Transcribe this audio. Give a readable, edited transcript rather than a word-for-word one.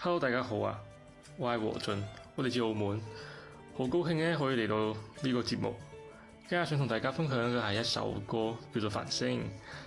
Hello，大家好啊！我係和俊，我嚟自澳門，好高興咧可以嚟到呢個節目。今日想同大家分享嘅係一首歌，叫做《繁星》。